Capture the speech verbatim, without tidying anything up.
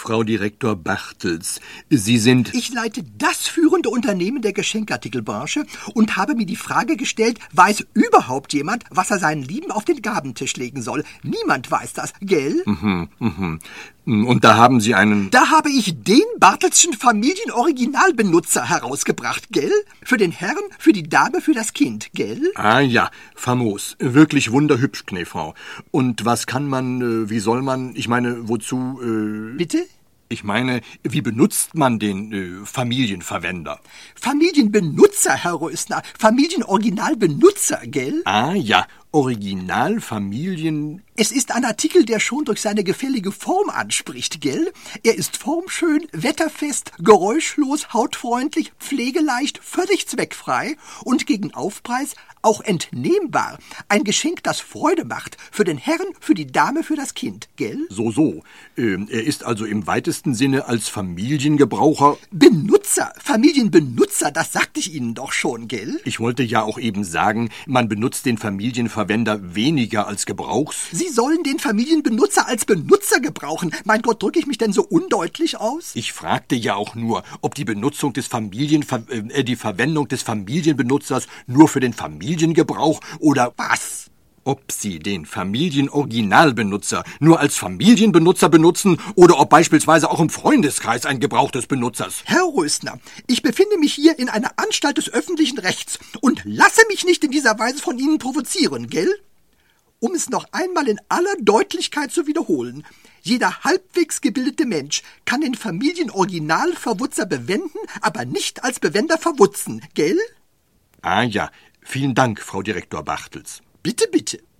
Frau Direktor Bartels, Sie sind... Ich leite das führende Unternehmen der Geschenkartikelbranche und habe mir die Frage gestellt, weiß überhaupt jemand, was er seinen Lieben auf den Gabentisch legen soll? Niemand weiß das, gell? Mhm, mhm. Und da haben Sie einen... Da habe ich den Bartelschen Familienoriginalbenutzer herausgebracht, gell? Für den Herrn, für die Dame, für das Kind, gell? Ah ja, famos. Wirklich wunderhübsch, Knefrau. Und was kann man, äh, wie soll man, ich meine, wozu... Äh, Bitte? Ich meine, wie benutzt man den äh, Familienverwender? Familienbenutzer, Herr Rösner. Familienoriginalbenutzer, gell? Ah ja, Originalfamilien... Es ist ein Artikel, der schon durch seine gefällige Form anspricht, gell? Er ist formschön, wetterfest, geräuschlos, hautfreundlich, pflegeleicht, völlig zweckfrei und gegen Aufpreis auch entnehmbar. Ein Geschenk, das Freude macht. Für den Herrn, für die Dame, für das Kind, gell? So, so. Ähm, er ist also im weitesten Sinne als Familiengebraucher... Benutzer, Familienbenutzer, das sagte ich Ihnen doch schon, gell? Ich wollte ja auch eben sagen, man benutzt den Familienverwender weniger als Gebrauchs... Sie sollen den Familienbenutzer als Benutzer gebrauchen. Mein Gott, drücke ich mich denn so undeutlich aus? Ich fragte ja auch nur, ob die Benutzung des Familienver äh, die Verwendung des Familienbenutzers nur für den Familiengebrauch oder was? Ob Sie den Familienoriginalbenutzer nur als Familienbenutzer benutzen oder ob beispielsweise auch im Freundeskreis ein Gebrauch des Benutzers. Herr Rösner, ich befinde mich hier in einer Anstalt des öffentlichen Rechts und lasse mich nicht in dieser Weise von Ihnen provozieren, gell? Um es noch einmal in aller Deutlichkeit zu wiederholen. Jeder halbwegs gebildete Mensch kann den Familienoriginalverwutzer bewenden, aber nicht als Bewender verwutzen, gell? Ah ja, vielen Dank, Frau Direktor Bartels. Bitte, bitte.